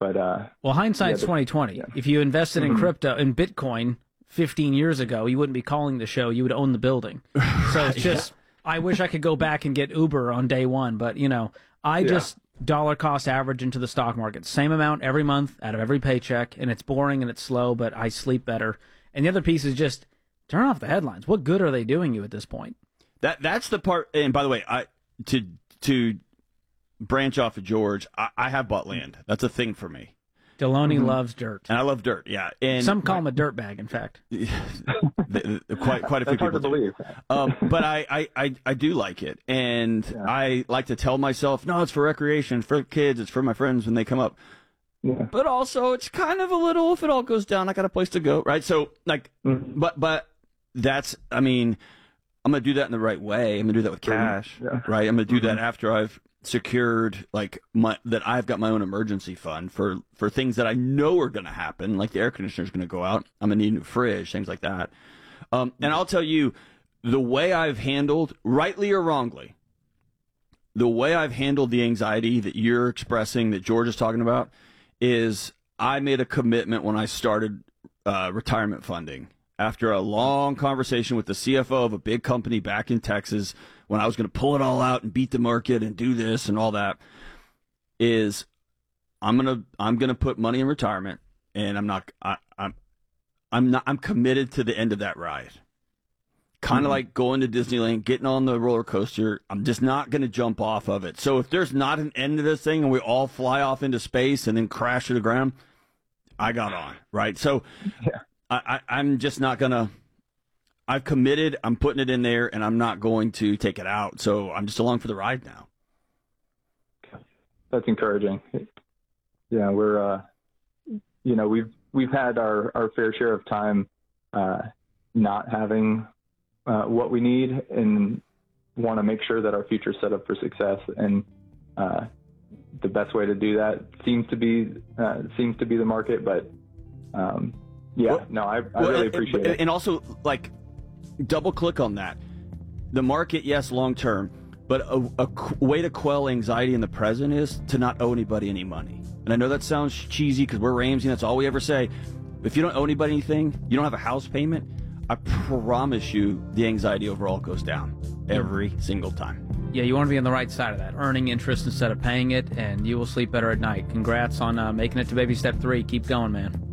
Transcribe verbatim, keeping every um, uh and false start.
But uh, well, hindsight's yeah, twenty twenty. Yeah. If you invested in mm-hmm. crypto in Bitcoin fifteen years ago, you wouldn't be calling the show. You would own the building. So it's just, yeah. I wish I could go back and get Uber on day one. But, you know, I yeah. just dollar cost average into the stock market. Same amount every month out of every paycheck. And it's boring and it's slow, but I sleep better. And the other piece is just turn off the headlines. What good are they doing you at this point? That That's the part. And by the way, I to to branch off of George, I, I have bought land. That's a thing for me. Deloney mm-hmm. loves dirt. And I love dirt, yeah. And some call him a dirt bag, in fact. quite quite a few That's people hard to believe. Um, but I, I, I, I do like it. And yeah. I like to tell myself, no, it's for recreation, it's for kids, it's for my friends when they come up. Yeah. But also, it's kind of a little, if it all goes down, I got a place to go, right? So, like, mm-hmm. but, but that's, I mean, I'm going to do that in the right way. I'm going to do that with cash, yeah. right? I'm going to do mm-hmm. that after I've secured, like, my, that I've got my own emergency fund for, for things that I know are going to happen, like the air conditioner's going to go out. I'm going to need a new fridge, things like that. Um, and I'll tell you, the way I've handled, rightly or wrongly, the way I've handled the anxiety that you're expressing, that George is talking about, is I made a commitment when I started uh, retirement funding. After a long conversation with the C F O of a big company back in Texas, when I was going to pull it all out and beat the market and do this and all that, is I'm gonna I'm gonna put money in retirement, and I'm not I, I'm I'm not I'm committed to the end of that ride. Kind of mm-hmm. like going to Disneyland, getting on the roller coaster. I'm just not going to jump off of it. So if there's not an end to this thing and we all fly off into space and then crash to the ground, I got on, right? So yeah. I, I, I'm just not going to, I've committed, I'm putting it in there, and I'm not going to take it out. So I'm just along for the ride now. That's encouraging. Yeah, we're, uh, you know, we've, we've had our, our fair share of time uh, not having Uh, what we need, and want to make sure that our future is set up for success. And uh, the best way to do that seems to be uh, seems to be the market. But um, yeah, well, no, I, I well, really and, appreciate it. And also, like, double click on that. The market, yes, long term, but a, a way to quell anxiety in the present is to not owe anybody any money. And I know that sounds cheesy because we're Ramsey, and that's all we ever say. If you don't owe anybody anything, you don't have a house payment, I promise you the anxiety overall goes down every single time. Yeah, you want to be on the right side of that, earning interest instead of paying it, and you will sleep better at night. Congrats on uh, making it to baby step three. Keep going, man.